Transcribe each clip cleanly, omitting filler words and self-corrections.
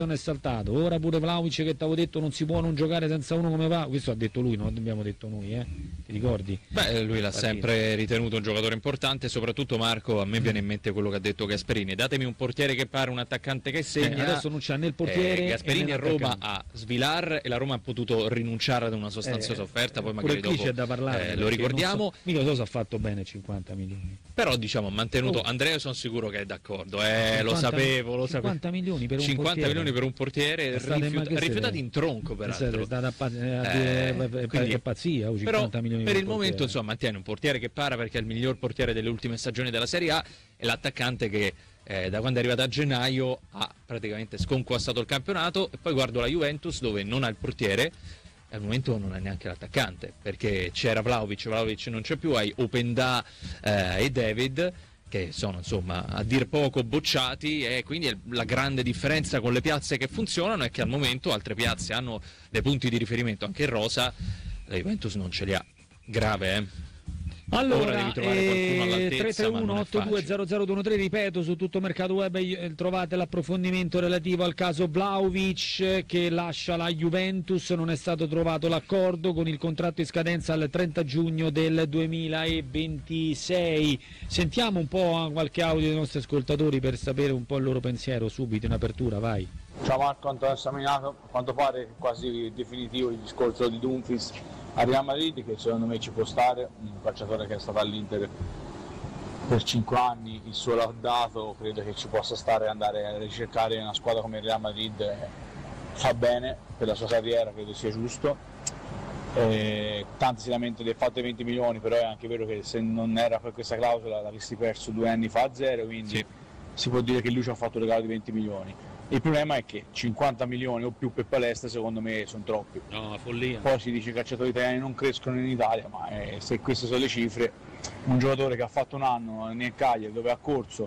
è saltato, ora pure Vlahovic che t'avevo detto non si può non giocare senza uno come va, questo ha detto lui, non abbiamo detto noi, ti ricordi? Beh, lui l'ha sempre ritenuto un giocatore importante, soprattutto Marco, a me viene in mente quello che ha detto Gasperini, datemi un portiere che pare, un attaccante che segna. Adesso non c'ha né il portiere, Gasperini a Roma ha Svilar e la Roma ha potuto rinunciare ad una sostanziosa offerta, poi magari dopo c'è da parlare, lo ricordiamo. Mica so se ha fatto bene 50 milioni. Però diciamo ha mantenuto, Andrea sono sicuro che è d'accordo, lo sapevo. 50 milioni per un 50 portiere. milioni per un portiere rifiutati in tronco peraltro. È stata pazzia, 50 milioni per il un momento insomma mantiene un portiere che para perché è il miglior portiere delle ultime stagioni della Serie A e l'attaccante che da quando è arrivato a gennaio ha praticamente sconquassato il campionato. E poi guardo la Juventus dove non ha il portiere, al momento non ha neanche l'attaccante perché c'era Vlahovic non c'è più, hai Openda e David che sono insomma a dir poco bocciati, e quindi la grande differenza con le piazze che funzionano è che al momento altre piazze hanno dei punti di riferimento anche in rosa, la Juventus non ce li ha. Grave, Allora, devi trovare qualcuno all'altezza, 331-8200-213, ripeto, su tutto Mercato Web trovate l'approfondimento relativo al caso Vlahovic che lascia la Juventus, non è stato trovato l'accordo con il contratto in scadenza al 30 giugno del 2026. Sentiamo un po' qualche audio dei nostri ascoltatori per sapere un po' il loro pensiero, subito in apertura, vai. Ciao Marco, Antonio Staminato. A quanto pare quasi definitivo il discorso di Dumfries a Real Madrid, che secondo me ci può stare, un calciatore che è stato all'Inter per 5 anni, il suo l'ha dato, credo che ci possa stare, andare a ricercare una squadra come il Real Madrid fa bene per la sua carriera, credo sia giusto. Tanti si lamentano del fatto dei 20 milioni, però è anche vero che se non era per questa clausola l'avresti perso 2 anni fa a zero, quindi sì, si può dire che lui ci ha fatto un regalo di 20 milioni. Il problema è che 50 milioni o più per palestra secondo me sono troppi. No, follia. Poi si dice che i calciatori italiani non crescono in Italia, ma se queste sono le cifre, un giocatore che ha fatto un anno nel Cagliari dove ha corso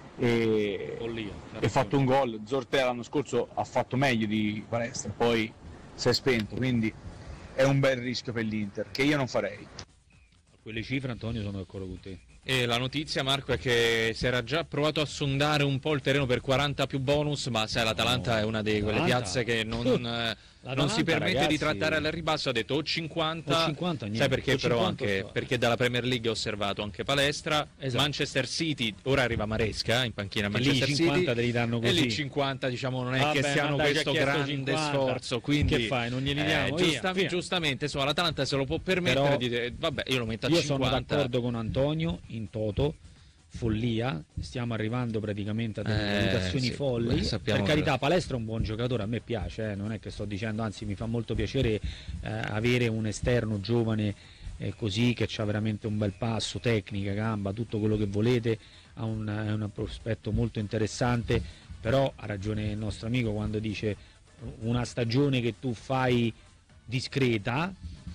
e fatto un gol, Zortea l'anno scorso ha fatto meglio di palestra, poi si è spento, quindi è un bel rischio per l'Inter, che io non farei. A quelle cifre, Antonio, sono d'accordo con te. E la notizia, Marco, è che si era già provato a sondare un po' il terreno per 40 più bonus, ma sai, l'Atalanta è una di quelle piazze che non si permette, ragazzi, di trattare al ribasso, ha detto o 50, sai perché? Però anche perché dalla Premier League ho osservato anche palestra, esatto. Manchester City, ora arriva Maresca in panchina, Manchester City, 50 te li danno così. E lì 50 diciamo non è che siano questo grande 50. Sforzo, quindi che fai, non glieli diamo? Giustamente, insomma, l'Atalanta se lo può permettere, di vabbè, io lo metto a 50. Io sono d'accordo con Antonio in toto, follia, stiamo arrivando praticamente a delle valutazioni folli. Per carità, Palestra è un buon giocatore, a me piace, non è che sto dicendo, anzi mi fa molto piacere avere un esterno giovane così, che ha veramente un bel passo, tecnica, gamba, tutto quello che volete, ha un prospetto molto interessante, però ha ragione il nostro amico quando dice una stagione che tu fai discreta,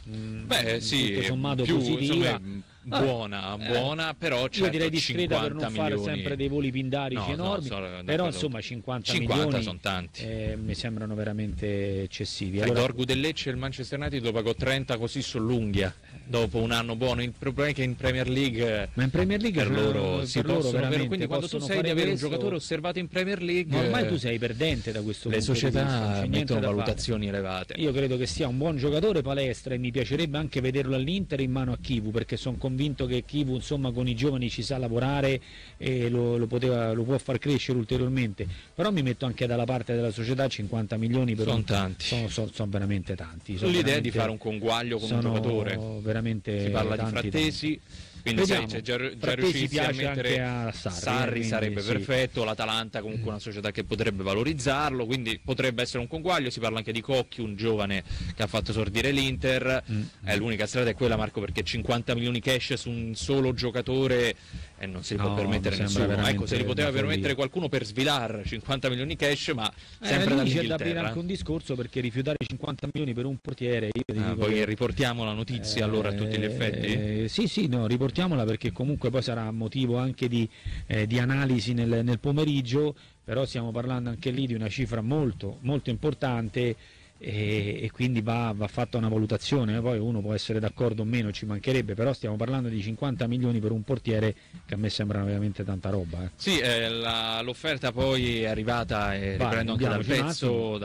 sì, tutto sommato più, positiva, buona, però io direi discreta per non fare sempre dei voli pindarici enormi, però insomma 50 milioni sono tanti, mi sembrano veramente eccessivi. Allora, Dorgu del Lecce e il Manchester United lo pagò 30 così sull'unghia dopo un anno buono. Il problema è che in Premier League, per loro si possono avere, quindi quando tu sai di avere un giocatore osservato in Premier League, ma ormai tu sei perdente da questo punto di vista. Le società mettono valutazioni fare. Elevate. Io credo che sia un buon giocatore Palestra e mi piacerebbe anche vederlo all'Inter in mano a Chivu, perché sono convinto che Chivu insomma con i giovani ci sa lavorare e lo può far crescere ulteriormente, però mi metto anche dalla parte della società. 50 milioni per sono veramente tanti. L'idea di fare un conguaglio con un giocatore, veramente si parla di Frattesi, quindi sai, già riuscissi a mettere a Sarri sarebbe perfetto, l'Atalanta comunque una società che potrebbe valorizzarlo, quindi potrebbe essere un conguaglio. Si parla anche di Cocchi, un giovane che ha fatto esordire l'Inter, l'unica strada è quella, Marco, perché 50 milioni cash su un solo giocatore non si può permettere nessuno. Ecco, se li poteva permettere qualcuno per Svilar 50 milioni cash, ma sempre c'è da aprire anche un discorso, perché rifiutare 50 milioni per un portiere, io ti dico poi riportiamo la notizia allora a tutti gli effetti. Sì, riportiamola, perché comunque poi sarà motivo anche di analisi nel pomeriggio, però stiamo parlando anche lì di una cifra molto molto importante e quindi va fatta una valutazione, poi uno può essere d'accordo o meno, ci mancherebbe, però stiamo parlando di 50 milioni per un portiere che a me sembra veramente tanta roba. Sì, l'offerta poi è arrivata, riprendo anche dal pezzo